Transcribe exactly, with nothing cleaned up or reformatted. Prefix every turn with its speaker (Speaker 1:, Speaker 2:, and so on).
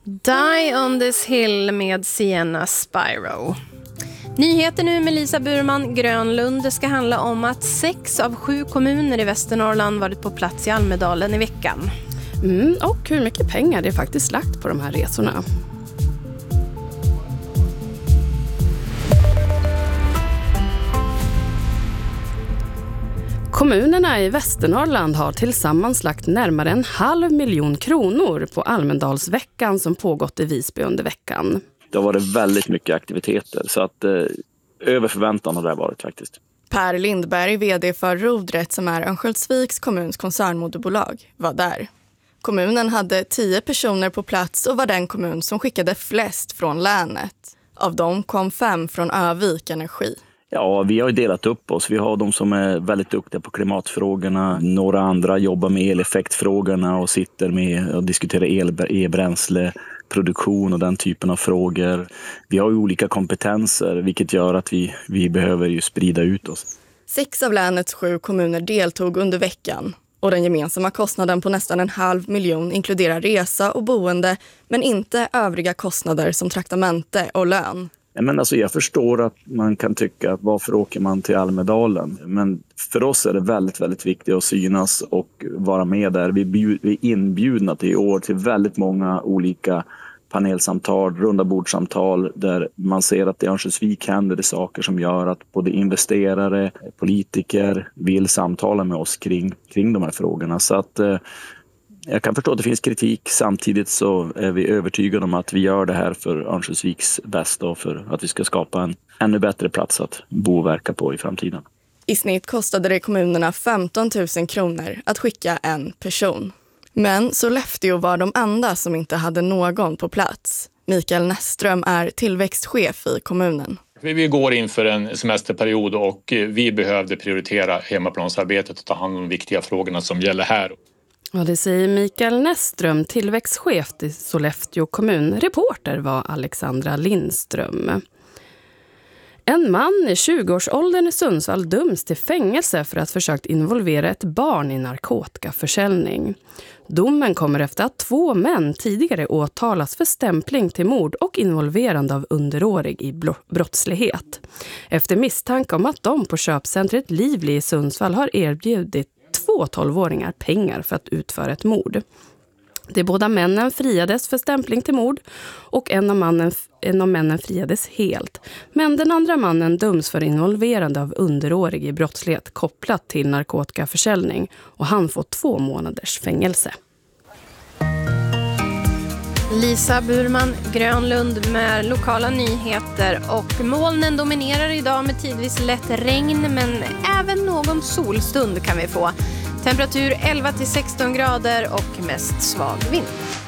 Speaker 1: Die on this hill med Sienna Spyro. Nyheter nu med Lisa Burman Grönlund. Det ska handla om att sex av sju kommuner i Västernorrland varit på plats i Almedalen i veckan.
Speaker 2: Mm, och hur mycket pengar det är faktiskt lagt på de här resorna. Kommunerna i Västernorrland har tillsammans lagt närmare en halv miljon kronor på Almedalsveckan som pågått i Visby under veckan.
Speaker 3: Det har varit väldigt mycket aktiviteter så att eh, över förväntan har det varit faktiskt.
Speaker 4: Per Lindberg, vd för Rodret som är Örnsköldsviks kommuns koncernmoderbolag, var där. Kommunen hade tio personer på plats och var den kommun som skickade flest från länet. Av dem kom fem från Övik Energi.
Speaker 3: Ja, vi har ju delat upp oss. Vi har de som är väldigt duktiga på klimatfrågorna. Några andra jobbar med eleffektfrågorna och sitter med och diskuterar el, e-bränsle, produktion och den typen av frågor. Vi har ju olika kompetenser vilket gör att vi, vi behöver ju sprida ut oss.
Speaker 4: Sex av länets sju kommuner deltog under veckan. Och den gemensamma kostnaden på nästan en halv miljon inkluderar resa och boende men inte övriga kostnader som traktamente och lön.
Speaker 3: Men alltså jag förstår att man kan tycka att varför åker man till Almedalen? Men för oss är det väldigt, väldigt viktigt att synas och vara med där. Vi, bjud, vi är inbjudna till i år till väldigt många olika panelsamtal, runda bordsamtal där man ser att i Örnsköldsvik händer det saker som gör att både investerare, politiker vill samtala med oss kring, kring de här frågorna. Så att eh, jag kan förstå att det finns kritik, samtidigt så är vi övertygade om att vi gör det här för Örnsköldsviks bästa och för att vi ska skapa en ännu bättre plats att bo och verka på i framtiden.
Speaker 4: I snitt kostade det kommunerna femton tusen kronor att skicka en person. Men Sollefteå var de enda som inte hade någon på plats. Mikael Näsström är tillväxtchef i kommunen.
Speaker 5: Vi går in för en semesterperiod och vi behövde prioritera hemmaplansarbetet och ta hand om de viktiga frågorna som gäller här.
Speaker 2: Ja, det säger Mikael Näsström, tillväxtchef i Sollefteå kommun. Reporter var Alexandra Lindström. En man i tjugoårsåldern i Sundsvall döms till fängelse för att försökt involvera ett barn i narkotikaförsäljning. Domen kommer efter att två män tidigare åtalas för stämpling till mord och involverande av underårig i brottslighet. Efter misstanke om att de på köpcentret Livli i Sundsvall har erbjudit två tolvåringar pengar för att utföra ett mord. De båda männen friades för stämpling till mord och en av, mannen, en av männen friades helt. Men den andra mannen döms för involverande av underårig i brottslighet kopplat till narkotikaförsäljning och han får två månaders fängelse.
Speaker 1: Lisa Burman Grönlund med lokala nyheter och molnen dominerar idag med tidvis lätt regn men även någon solstund kan vi få. Temperatur elva till sexton grader och mest svag vind.